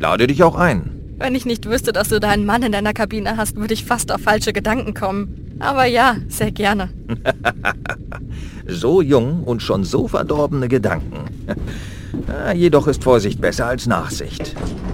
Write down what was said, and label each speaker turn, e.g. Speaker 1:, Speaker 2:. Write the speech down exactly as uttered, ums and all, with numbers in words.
Speaker 1: lade dich auch ein.
Speaker 2: Wenn ich nicht wüsste, dass du da einen Mann in deiner Kabine hast, würde ich fast auf falsche Gedanken kommen. Aber ja, sehr gerne.
Speaker 1: So jung und schon so verdorbene Gedanken. Jedoch ist Vorsicht besser als Nachsicht.